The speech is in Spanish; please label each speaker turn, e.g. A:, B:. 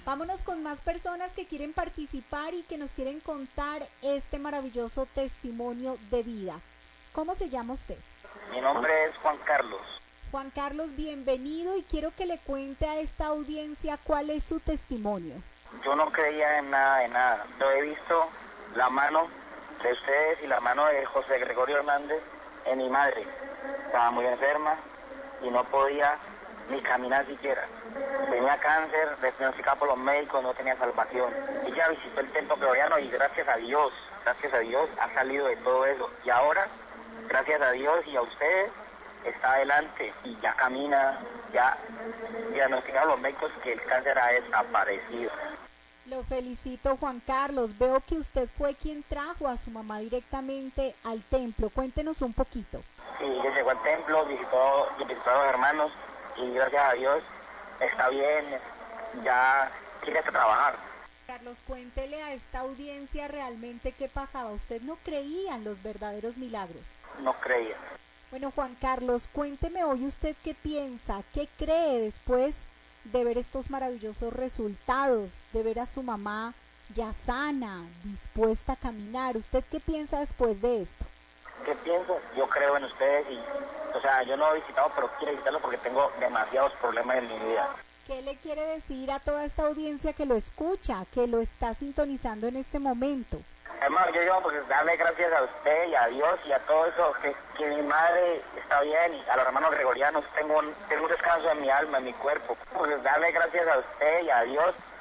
A: Vámonos con más personas que quieren participar y que nos quieren contar este maravilloso testimonio de vida. ¿Cómo se llama usted?
B: Mi nombre es Juan Carlos.
A: Juan Carlos, bienvenido y quiero que le cuente a esta audiencia cuál es su testimonio.
B: Yo no creía en nada de nada. Yo he visto la mano de ustedes y la mano de José Gregorio Hernández en mi madre. Estaba muy enferma y no podía ni caminar siquiera. Tenía cáncer, diagnosticado por los médicos, no tenía salvación. Ella visitó el templo gregoriano y gracias a Dios ha salido de todo eso. Y ahora, gracias a Dios y a ustedes, está adelante y ya camina, ya diagnosticaron los médicos que el cáncer ha desaparecido.
A: Lo felicito, Juan Carlos. Veo que usted fue quien trajo a su mamá directamente al templo. Cuéntenos un poquito.
B: Sí, ella llegó al templo, visitó a los hermanos y gracias a Dios está bien, ya quiere trabajar.
A: Carlos, cuéntele a esta audiencia realmente qué pasaba. Usted no creía en los verdaderos milagros.
B: No creía.
A: Bueno, Juan Carlos, cuénteme hoy usted qué piensa, qué cree después de ver estos maravillosos resultados, de ver a su mamá ya sana, dispuesta a caminar. ¿Usted qué piensa después de esto?
B: ¿Qué pienso? Yo creo en ustedes y, yo no he visitado, pero quiero visitarlo porque tengo demasiados problemas en mi vida.
A: ¿Qué le quiere decir a toda esta audiencia que lo escucha, que lo está sintonizando en este momento?
B: Hermano, yo digo pues darle gracias a usted y a Dios y a todo eso, que mi madre está bien y a los hermanos gregorianos, tengo un descanso en mi alma, en mi cuerpo. Pues darle gracias a usted y a Dios